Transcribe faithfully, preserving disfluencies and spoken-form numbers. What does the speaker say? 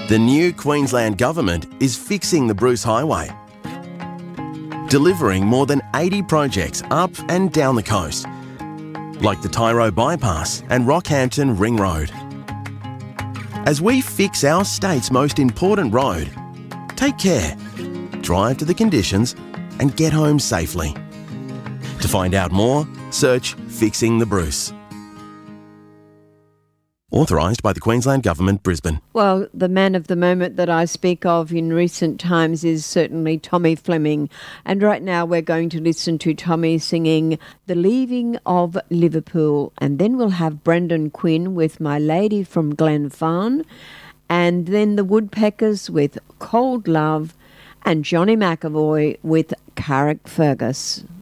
The new Queensland Government is fixing the Bruce Highway, delivering more than eighty projects up and down the coast, like the Tyro Bypass and Rockhampton Ring Road. As we fix our state's most important road, take care, drive to the conditions and get home safely. To find out more, search Fixing the Bruce. Authorised by the Queensland Government, Brisbane. Well, the man of the moment that I speak of in recent times is certainly Tommy Fleming. And right now we're going to listen to Tommy singing The Leaving of Liverpool. And then we'll have Brendan Quinn with My Lady from Glenfarne. And then the Woodpeckers with Cold Love. And Johnny McAvoy with Carrickfergus.